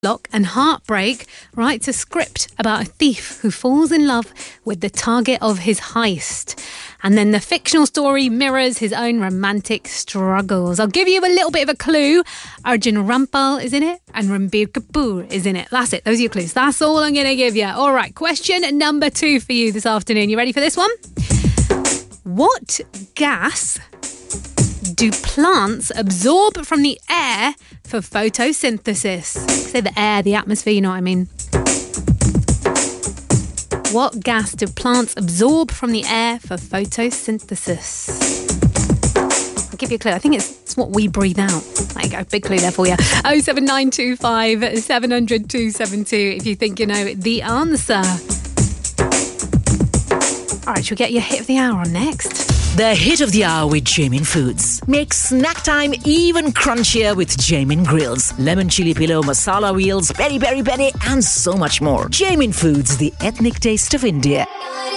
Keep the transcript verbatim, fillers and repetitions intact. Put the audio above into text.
Lock and heartbreak writes a script about a thief who falls in love with the target of his heist. And then the fictional story mirrors his own romantic struggles. I'll give you a little bit of a clue. Arjun Rampal is in it and Ranbir Kapoor is in it. That's it. Those are your clues. That's all I'm going to give you. All right, question number two for you this afternoon. You ready for this one? What gas do plants absorb from the air for photosynthesis? Say the air, the atmosphere, you know what I mean. What gas do plants absorb from the air for photosynthesis? I'll give you a clue. I think it's, it's what we breathe out. There you go, big clue there for you. oh seven nine two five, seven hundred, two seven two if you think you know the answer. All right, shall we get your hit of the hour on next? The hit of the hour with Jamin Foods. Make snack time even crunchier with Jamin Grills. Lemon chili pillow, masala wheels, peri peri peri and so much more. Jamin Foods, the ethnic taste of India.